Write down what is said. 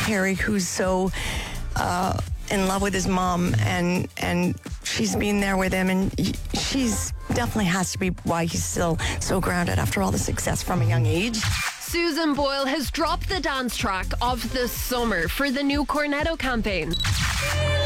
Harry, who's so in love with his mom, and she's been there with him, and she's definitely has to be why he's still so grounded after all the success from a young age. Susan Boyle has dropped the dance track of the summer for the new Cornetto campaign.